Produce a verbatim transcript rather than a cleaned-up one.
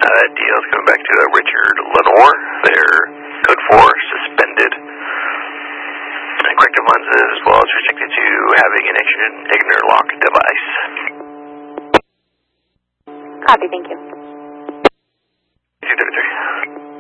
Uh, that deal is coming back to uh, Richard Lenore. They're code four, suspended. And corrective lenses, as well as restricted to having an ignorant lock device. Copy, thank you.